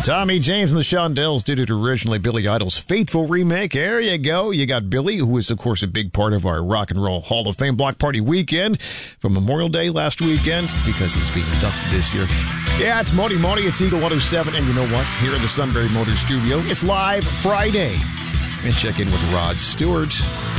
Tommy James and the Shondells did it originally, Billy Idol's Faithful remake. There you go. You got Billy, who is, of course, a big part of our Rock and Roll Hall of Fame Block Party weekend from Memorial Day last weekend because he's being inducted this year. Yeah, it's Modi Modi. It's Eagle 107. And you know what? Here in the Sunbury Motors studio, it's Live Friday. And check in with Rod Stewart.